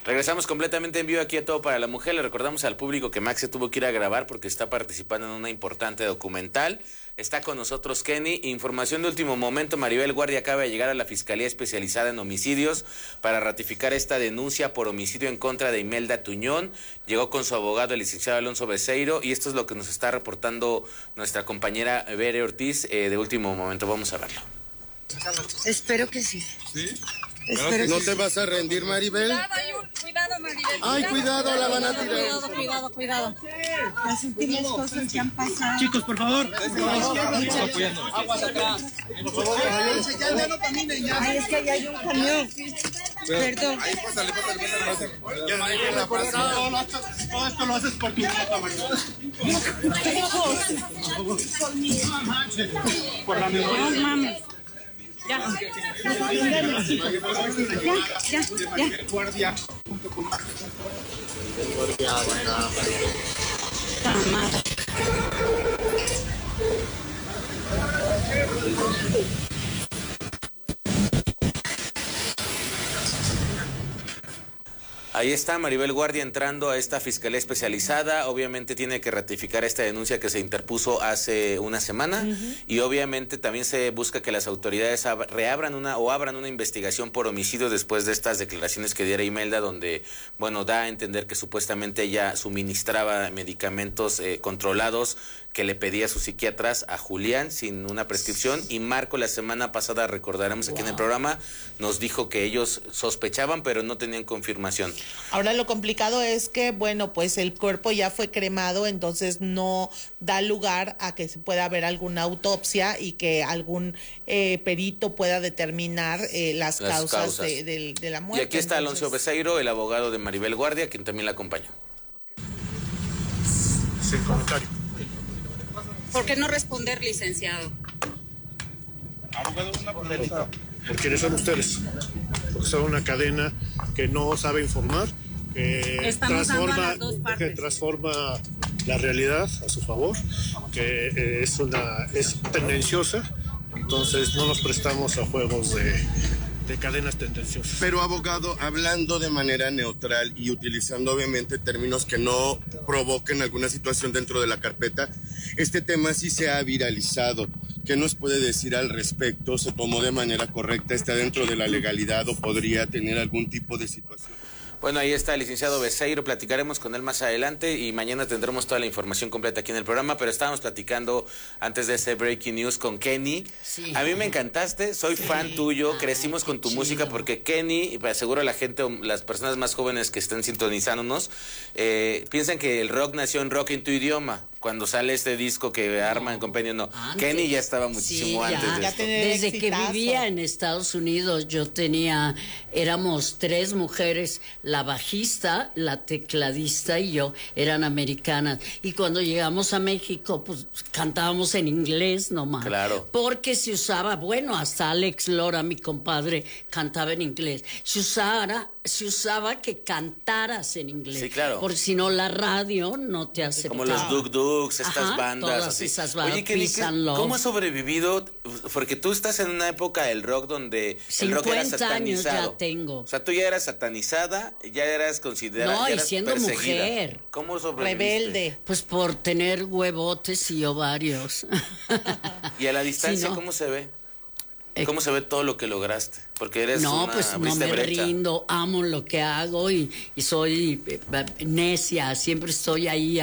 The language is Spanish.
Regresamos completamente en vivo aquí a Todo para la Mujer. Le recordamos al público que Max se tuvo que ir a grabar porque está participando en una importante documental. Está con nosotros Kenny. Información de último momento, Maribel Guardia acaba de llegar a la Fiscalía Especializada en Homicidios para ratificar esta denuncia por homicidio en contra de Imelda Tuñón. Llegó con su abogado, el licenciado Alonso Beceiro, y esto es lo que nos está reportando nuestra compañera Bere Ortiz de último momento. Vamos a verlo. Espero que sí. ¿Sí? ¿No te vas a rendir, Maribel? Cuidado, Maribel. Ay, cuidado, la van a tirar. Cuidado. Las últimas cosas que han pasado. Chicos, por favor. Aguas atrás. Ay, es que allá hay un camión. Perdón. Ahí, pásale. Ya, déjenla pasar. Todo esto lo haces por tu nieta, María. Por la memoria. No mames. Ya. Guardia. Ahí está Maribel Guardia entrando a esta fiscalía especializada. Obviamente tiene que ratificar esta denuncia que se interpuso hace una semana y obviamente también se busca que las autoridades abran una investigación por homicidio después de estas declaraciones que diera Imelda, donde, bueno, da a entender que supuestamente ella suministraba medicamentos controlados que le pedía a sus psiquiatras a Julián sin una prescripción, y Marco la semana pasada, recordaremos aquí en el programa, nos dijo que ellos sospechaban pero no tenían confirmación. Ahora lo complicado es que, bueno, pues el cuerpo ya fue cremado, entonces no da lugar a que se pueda ver alguna autopsia y que algún perito pueda determinar las causas. De la muerte. Y aquí está Alonso Beceiro, el abogado de Maribel Guardia, quien también la acompaña. Sin comentario. ¿Por qué no responder, licenciado? Abogado, una pregunta. ¿Por quiénes son ustedes? Porque son una cadena que no sabe informar, que transforma la realidad a su favor, que es tendenciosa, entonces no nos prestamos a juegos de cadenas tendenciosas. Pero, abogado, hablando de manera neutral y utilizando obviamente términos que no provoquen alguna situación dentro de la carpeta, este tema sí se ha viralizado. ¿Qué nos puede decir al respecto? ¿Se tomó de manera correcta? ¿Está dentro de la legalidad o podría tener algún tipo de situación? Bueno, ahí está el licenciado Beceiro, platicaremos con él más adelante y mañana tendremos toda la información completa aquí en el programa, pero estábamos platicando antes de ese Breaking News con Kenny. Sí. A mí me encantaste, soy fan tuyo, crecimos con tu música porque Kenny, y seguro la gente, las personas más jóvenes que estén sintonizándonos, piensan que el rock nació en Rock en tu Idioma. Cuando sale este disco que arma en Compendio, no. Antes. Kenny ya estaba muchísimo antes de esto. Desde que vivía en Estados Unidos, éramos 3 mujeres, la bajista, la tecladista y yo, eran americanas. Y cuando llegamos a México, pues cantábamos en inglés nomás. Claro. Porque se usaba, bueno, hasta Alex Lora, mi compadre, cantaba en inglés. Se usaba que cantaras en inglés. Sí, claro. Porque si no, la radio no te aceptaba. Como los Duk Duks, estas Ajá, bandas. todas así. esas bandas. Oye, Kenny, ¿cómo has sobrevivido? Porque tú estás en una época del rock donde el rock era 50 años satanizado. ya tengo. O sea, tú ya eras satanizada, ya eras considerada. No, ya y eras siendo perseguida. mujer. ¿Cómo sobreviviste? Rebelde. Pues por tener huevotes y ovarios. Y a la distancia, Sí, ¿no? ¿cómo se ve? ¿Cómo se ve todo lo que lograste? Porque eres pues no me brecha. rindo, amo lo que hago y soy necia, siempre estoy ahí